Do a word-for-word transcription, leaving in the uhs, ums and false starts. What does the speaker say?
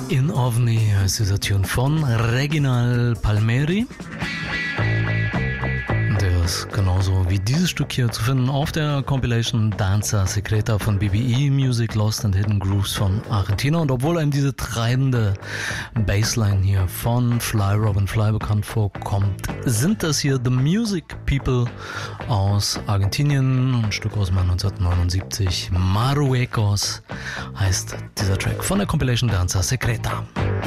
In Ovni heißt dieser Tune von Reginald Palmieri. Der ist genauso wie dieses Stück hier zu finden auf der Compilation Danza Secreta von B B E Music, Lost and Hidden Grooves von Argentina. Und obwohl einem diese treibende Bassline hier von Fly Robin Fly bekannt vorkommt, sind das hier The Music People aus Argentinien. Ein Stück aus neunzehnhundertneunundsiebzig. Marruecos heißt dieser Track von der Compilation Danza Secreta.